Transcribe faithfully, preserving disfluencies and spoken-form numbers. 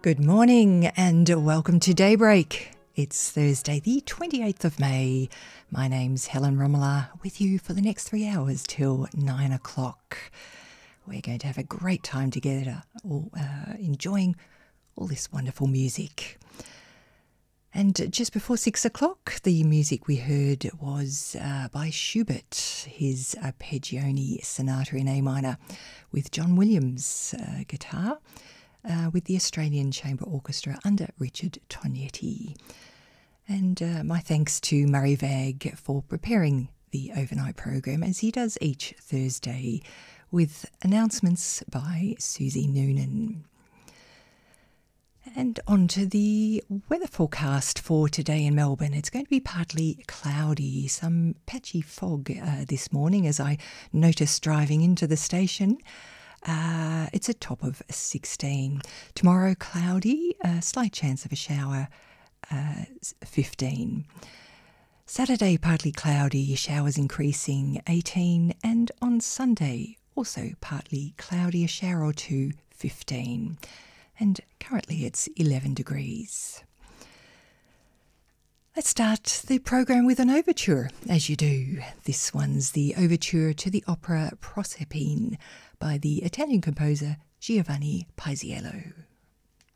Good morning and welcome to Daybreak. It's Thursday the twenty-eighth of May. My name's Helen Romola with you for the next three hours till nine o'clock. We're going to have a great time together, all, uh, enjoying all this wonderful music. And just before six o'clock, the music we heard was uh, by Schubert, his Arpeggione Sonata in A minor, with John Williams uh, guitar, uh, with the Australian Chamber Orchestra under Richard Tognetti. And uh, my thanks to Murray Vagg for preparing the overnight program, as he does each Thursday, with announcements by Susie Noonan. And on to the weather forecast for today in Melbourne. It's going to be partly cloudy, some patchy fog uh, this morning, as I noticed driving into the station. Uh, it's a top of sixteen. Tomorrow, cloudy, a slight chance of a shower, uh, fifteen. Saturday, partly cloudy, showers increasing, eighteen. And on Sunday, also partly cloudy, a shower or two, fifteen. And currently it's eleven degrees. Let's start the program with an overture, as you do. This one's the overture to the opera Proserpine by the Italian composer Giovanni Paisiello.